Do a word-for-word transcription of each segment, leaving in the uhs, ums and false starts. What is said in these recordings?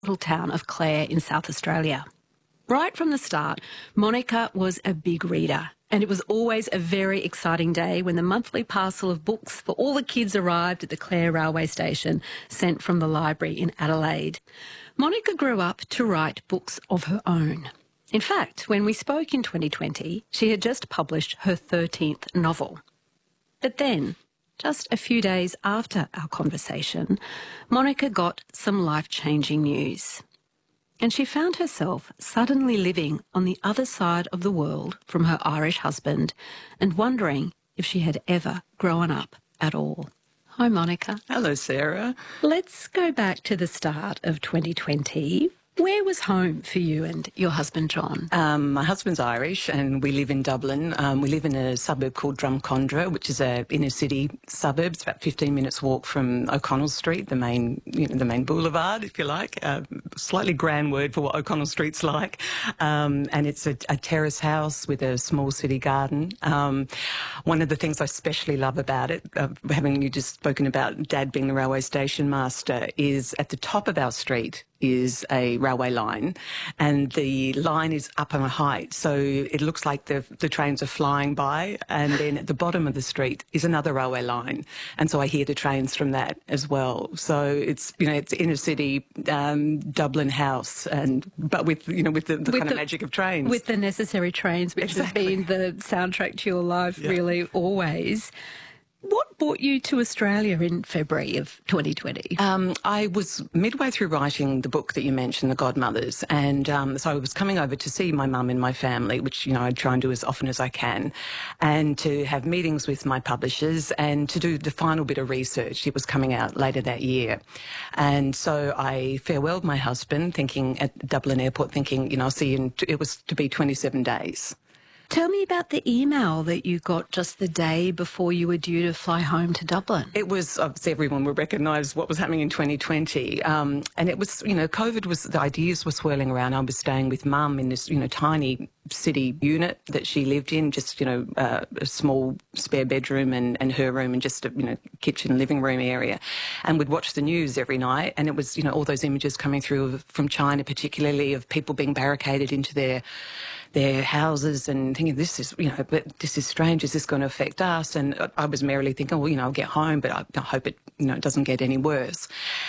little town of Clare in South Australia. Right from the start, Monica was a big reader, and it was always a very exciting day when the monthly parcel of books for all the kids arrived at the Clare railway station, sent from the library in Adelaide. Monica grew up to write books of her own. In fact, when we spoke in twenty twenty, she had just published her thirteenth novel. But then, just a few days after our conversation, Monica got some life-changing news. And she found herself suddenly living on the other side of the world from her Irish husband and wondering if she had ever grown up at all. Hi, Monica. Hello, Sarah. Let's go back to the start of twenty twenty. Where was home for you and your husband, John? Um, my husband's Irish and we live in Dublin. Um, we live in a suburb called Drumcondra, which is a inner city suburb. It's about fifteen minutes walk from O'Connell Street, the main, you know, the main boulevard, if you like. Uh, slightly grand word for what O'Connell Street's like. Um, and it's a, a terrace house with a small city garden. Um, one of the things I especially love about it, uh, having you just spoken about Dad being the railway station master, is at the top of our street is a railway line, and the line is up on a height, so it looks like the the trains are flying by, and then at the bottom of the street is another railway line, and so I hear the trains from that as well. So it's, you know, it's inner city um, Dublin house, and but with, you know, with the, the with kind the, of magic of trains, with the necessary trains, which exactly. has been the soundtrack to your life, yeah. really, always. What brought you to Australia in February of twenty twenty? Um, I was midway through writing the book that you mentioned, The Godmothers, and um, so I was coming over to see my mum and my family, which, you know, I try and do as often as I can, and to have meetings with my publishers and to do the final bit of research. It was coming out later that year. And so I farewelled my husband, thinking at Dublin Airport, thinking, you know, I'll see you in, it was to be twenty-seven days. Tell me about the email that you got just the day before you were due to fly home to Dublin. It was, obviously everyone will recognise what was happening in twenty twenty. Um, and it was, you know, COVID was, the ideas were swirling around. I was staying with Mum in this, you know, tiny city unit that she lived in, just, you know, uh, a small spare bedroom and, and her room and just a, you know, kitchen, living room area. And we'd watch the news every night, and it was, you know, all those images coming through from China, particularly, of people being barricaded into their their houses, and thinking, this is, you know, but this is strange. Is this going to affect us? And I was merrily thinking, well, you know, I'll get home, but I, I hope it, you know, it doesn't get any worse.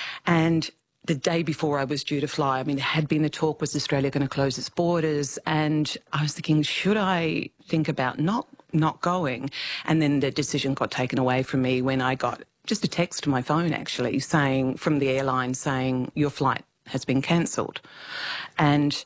And the day before I was due to fly, I mean, there had been the talk, was Australia going to close its borders? And I was thinking, should I think about not not going? And then the decision got taken away from me when I got just a text to my phone, actually, saying, from the airline, saying, your flight has been cancelled. And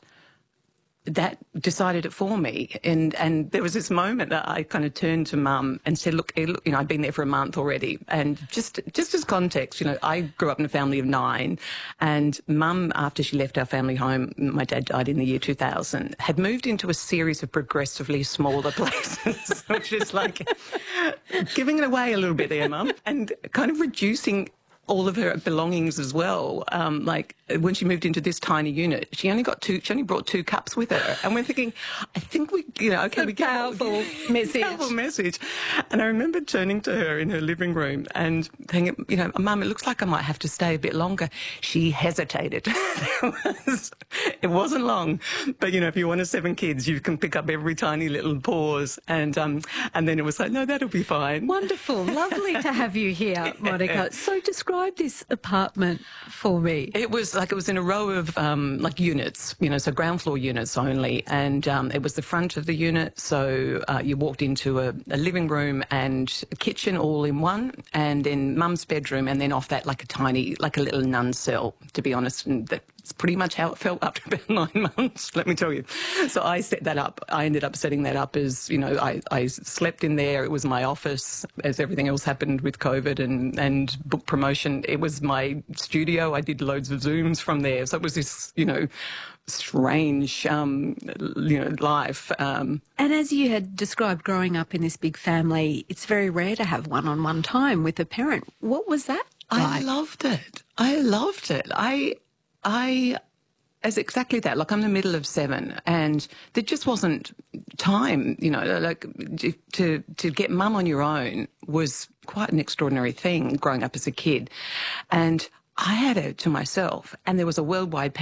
that decided it for me. And and there was this moment that I kind of turned to Mum and said, look, you know, I'd been there for a month already. And just just as context, you know, I grew up in a family of nine, and Mum, after she left our family home, my dad died in the year two thousand, had moved into a series of progressively smaller places, which is like giving it away a little bit there, Mum, and kind of reducing all of her belongings as well. Um, like when she moved into this tiny unit, she only got two. She only brought two cups with her, and we're thinking, I think we, you know, okay, we get powerful message. Powerful message. And I remember turning to her in her living room and thinking, you know, Mum, it looks like I might have to stay a bit longer. She hesitated. it, was, it wasn't long, but you know, if you want to seven kids, you can pick up every tiny little pause, and um, and then it was like, no, that'll be fine. Wonderful, lovely to have you here, Monica. So describe this apartment for me. It was like, it was in a row of um, like units, you know, so ground floor units only, and um, it was the front of the unit, so uh, you walked into a, a living room and a kitchen all in one, and then Mum's bedroom, and then off that like a tiny, like a little nun cell, to be honest, and that's pretty much how it felt up to about nine months, let me tell you. So I set that up, I ended up setting that up as, you know, I, I slept in there, it was my office, as everything else happened with COVID and, and book promotion. It was my studio. I did loads of Zooms from there. So it was this, you know, strange, um, you know, life. Um, and as you had described, growing up in this big family, it's very rare to have one-on-one time with a parent. What was that like? I loved it. I loved it. I, I, as exactly that. Like, I'm the middle of seven, and there just wasn't time, you know, like to to get Mum on your own was quite an extraordinary thing growing up as a kid. And I had it to myself, and there was a worldwide